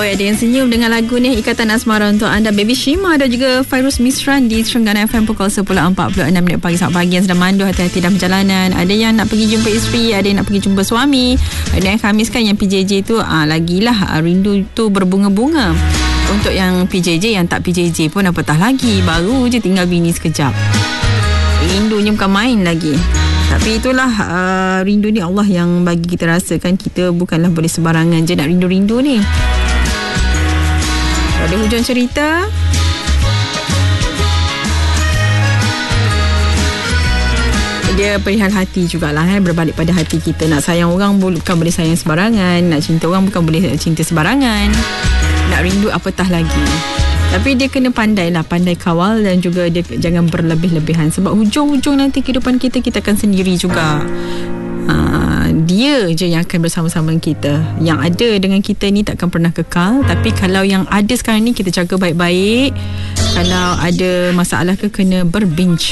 Ada yang senyum dengan lagu ni, Ikatan Asmara untuk anda, Baby Shima dan juga Fairuz Misran di Terengganu FM pukul 10.46 pagi. Selamat pagi yang sedang mandu, hati-hati dalam perjalanan. Ada yang nak pergi jumpa isteri, ada yang nak pergi jumpa suami, ada yang Khamis kan, yang PJJ tu lagilah rindu tu berbunga-bunga. Untuk yang PJJ, yang tak PJJ pun apatah lagi, baru je tinggal bini sekejap, rindunya bukan main lagi. Tapi itulah rindu ni Allah yang bagi kita rasakan. Kita bukanlah boleh sembarangan je nak rindu-rindu ni. Pada hujung cerita, dia perihal hati jugalah, berbalik pada hati kita. Nak sayang orang bukan boleh sayang sembarangan, nak cinta orang bukan boleh cinta sembarangan, nak rindu apatah lagi. Tapi dia kena pandai kawal, dan juga dia jangan berlebih-lebihan. Sebab hujung-hujung nanti kehidupan kita akan sendiri juga. Dia je yang akan bersama-sama kita. Yang ada dengan kita ni takkan pernah kekal. Tapi kalau yang ada sekarang ni kita jaga baik-baik. Kalau ada masalah kena berbincang.